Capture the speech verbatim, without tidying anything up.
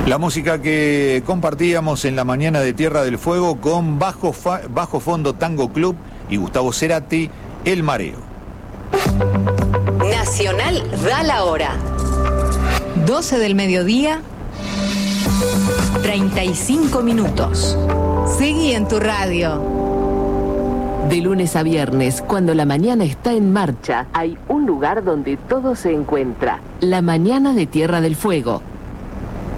La música que compartíamos en la mañana de Tierra del Fuego con Bajo, Fa- Bajo Fondo Tango Club y Gustavo Cerati, El Mareo. Nacional da la hora. doce del mediodía, treinta y cinco minutos. Seguí en tu radio. De lunes a viernes, cuando la mañana está en marcha, hay un lugar donde todo se encuentra. La mañana de Tierra del Fuego.